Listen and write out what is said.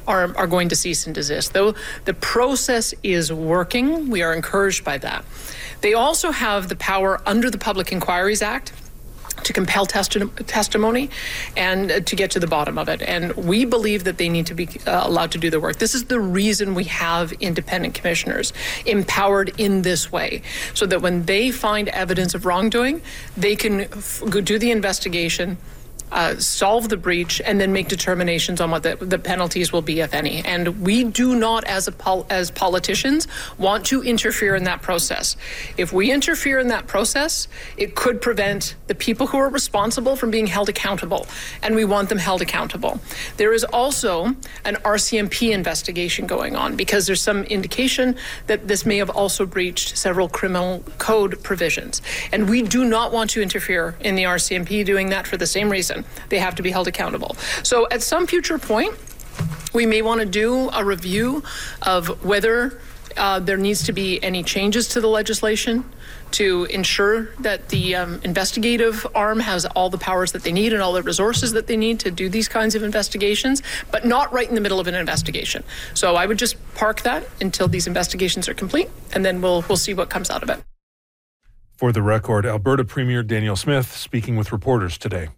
are going to cease and desist. Though the process is working, we are encouraged by that. They also have the power under the Public Inquiries Act to compel testimony and to get to the bottom of it. And we believe that they need to be allowed to do the work. This is the reason we have independent commissioners empowered in this way, so that when they find evidence of wrongdoing, they can go do the investigation, solve the breach, and then make determinations on what the penalties will be, if any. And we do not, as politicians, want to interfere in that process. If we interfere in that process, it could prevent the people who are responsible from being held accountable, and we want them held accountable. There is also an RCMP investigation going on, because there's some indication that this may have also breached several criminal code provisions. And we do not want to interfere in the RCMP doing that for the same reason. They have to be held accountable. So at some future point, we may want to do a review of whether there needs to be any changes to the legislation to ensure that the investigative arm has all the powers that they need and all the resources that they need to do these kinds of investigations, but not right in the middle of an investigation. So I would just park that until these investigations are complete, and then we'll see what comes out of it. For the record, Alberta Premier Danielle Smith speaking with reporters today.